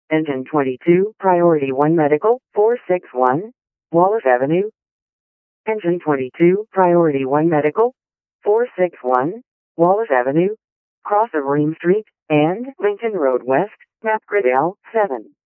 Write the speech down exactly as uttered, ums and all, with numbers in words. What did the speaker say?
Engine twenty-two, Priority one Medical, four six one, Wallace Avenue. Engine twenty-two, Priority one Medical, four six one, Wallace Avenue, cross of Ream Street, and Lincoln Road West, map grid L seven.